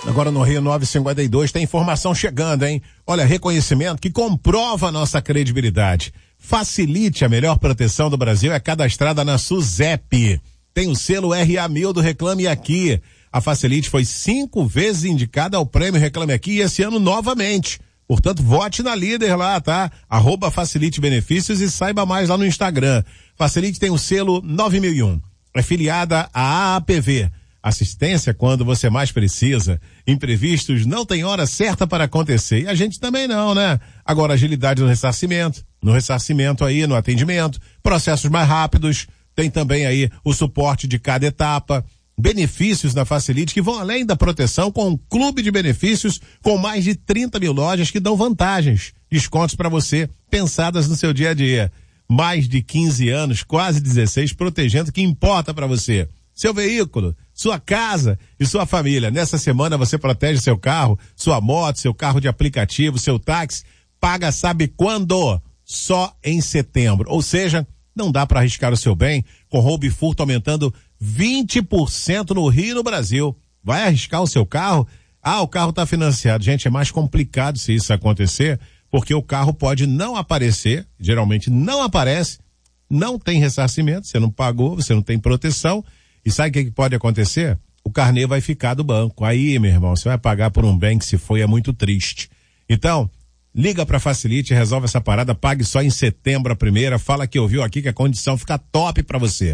Agora no Rio 952 tem informação chegando, hein? Olha, reconhecimento que comprova a nossa credibilidade. Facilite, a melhor proteção do Brasil é cadastrada na SUSEP. Tem o selo RA1000 do Reclame Aqui. A Facilite foi 5 vezes indicada ao prêmio Reclame Aqui e esse ano novamente. Portanto, vote na líder lá, tá? @Facilite Benefícios e saiba mais lá no Instagram. Facilite tem o selo 9001. É filiada à AAPV. Assistência quando você mais precisa. Imprevistos não tem hora certa para acontecer. E a gente também não, né? Agora, agilidade no ressarcimento aí, no atendimento, processos mais rápidos. Tem também aí o suporte de cada etapa. Benefícios na Facilite que vão além da proteção, com um clube de benefícios com mais de 30 mil lojas que dão vantagens, descontos para você, pensadas no seu dia a dia. Mais de 15 anos, quase 16, protegendo o que importa para você. Seu veículo, sua casa e sua família. Nessa semana você protege seu carro, sua moto, seu carro de aplicativo, seu táxi. Paga sabe quando? Só em setembro. Ou seja, não dá para arriscar o seu bem, com roubo e furto aumentando 20% no Rio e no Brasil. Vai arriscar o seu carro? Ah, o carro está financiado. Gente, é mais complicado se isso acontecer, porque o carro pode não aparecer, geralmente não aparece, não tem ressarcimento, você não pagou, você não tem proteção. E sabe o que pode acontecer? O carnê vai ficar do banco. Aí, meu irmão, você vai pagar por um bem que se foi, é muito triste. Então, liga pra Facilite, resolve essa parada, pague só em setembro a primeira, fala que ouviu aqui que a condição fica top pra você.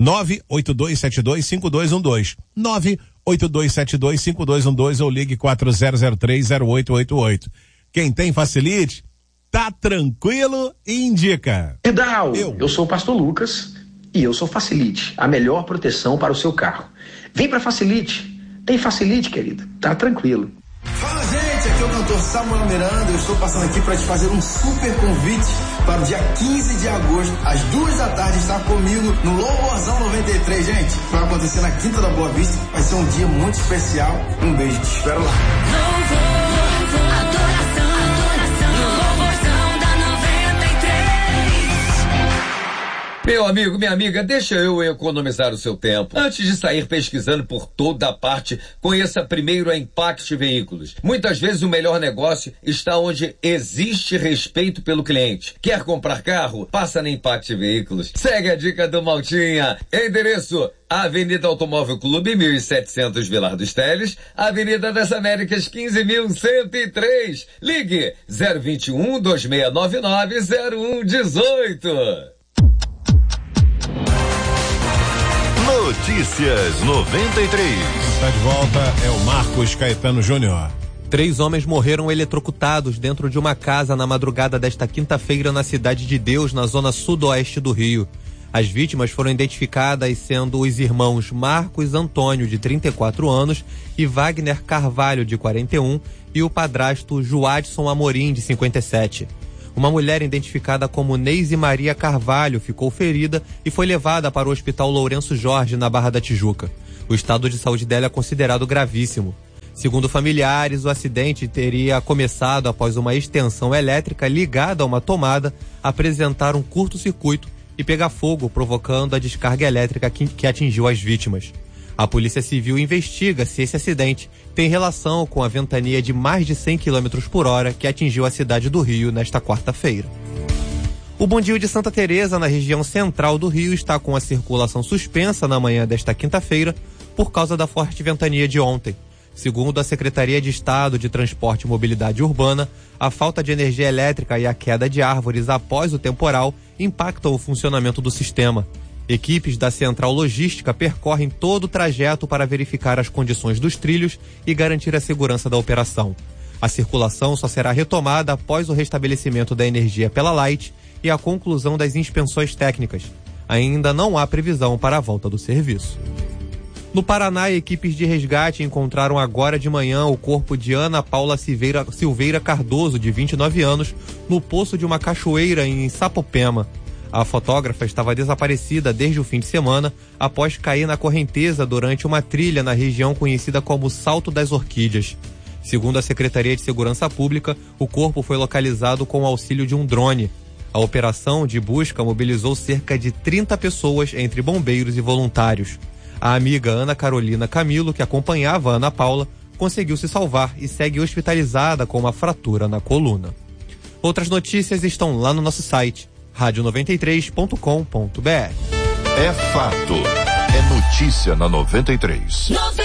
982725212. 982725212 ou ligue 40030888. Quem tem Facilite, tá tranquilo e indica. Vidal, eu sou o Pastor Lucas e eu sou Facilite, a melhor proteção para o seu carro. Vem pra Facilite. Tem Facilite, querido. Tá tranquilo. Fala, gente, aqui é o cantor Samuel Miranda. Eu estou passando aqui para te fazer um super convite para o dia 15 de agosto, às 2 da tarde, estar comigo no Louvorzão 93, gente. Vai acontecer na Quinta da Boa Vista. Vai ser um dia muito especial. Um beijo, te espero lá. Meu amigo, minha amiga, deixa eu economizar o seu tempo. Antes de sair pesquisando por toda a parte, conheça primeiro a Impact Veículos. Muitas vezes o melhor negócio está onde existe respeito pelo cliente. Quer comprar carro? Passa na Impact Veículos. Segue a dica do Maltinha. Endereço: Avenida Automóvel Clube, 1700 Vilar dos Teles, Avenida das Américas, 15.103. Ligue 021-2699-0118. Notícias 93. Está de volta, é o Marcos Caetano Júnior. 3 homens morreram eletrocutados dentro de uma casa na madrugada desta quinta-feira na Cidade de Deus, na zona sudoeste do Rio. As vítimas foram identificadas sendo os irmãos Marcos Antônio, de 34 anos, e Wagner Carvalho, de 41, e o padrasto Joadson Amorim, de 57. Uma mulher identificada como Neise Maria Carvalho ficou ferida e foi levada para o Hospital Lourenço Jorge, na Barra da Tijuca. O estado de saúde dela é considerado gravíssimo. Segundo familiares, o acidente teria começado após uma extensão elétrica ligada a uma tomada apresentar um curto-circuito e pegar fogo, provocando a descarga elétrica que atingiu as vítimas. A Polícia Civil investiga se esse acidente tem relação com a ventania de mais de 100 km por hora que atingiu a cidade do Rio nesta quarta-feira. O Bondinho de Santa Teresa, na região central do Rio, está com a circulação suspensa na manhã desta quinta-feira por causa da forte ventania de ontem. Segundo a Secretaria de Estado de Transporte e Mobilidade Urbana, a falta de energia elétrica e a queda de árvores após o temporal impactam o funcionamento do sistema. Equipes da Central Logística percorrem todo o trajeto para verificar as condições dos trilhos e garantir a segurança da operação. A circulação só será retomada após o restabelecimento da energia pela Light e a conclusão das inspeções técnicas. Ainda não há previsão para a volta do serviço. No Paraná, equipes de resgate encontraram agora de manhã o corpo de Ana Paula Silveira Cardoso, de 29 anos, no poço de uma cachoeira em Sapopema. A fotógrafa estava desaparecida desde o fim de semana, após cair na correnteza durante uma trilha na região conhecida como Salto das Orquídeas. Segundo a Secretaria de Segurança Pública, o corpo foi localizado com o auxílio de um drone. A operação de busca mobilizou cerca de 30 pessoas, entre bombeiros e voluntários. A amiga Ana Carolina Camilo, que acompanhava a Ana Paula, conseguiu se salvar e segue hospitalizada com uma fratura na coluna. Outras notícias estão lá no nosso site, radio93.com.br. É fato. É notícia na 93.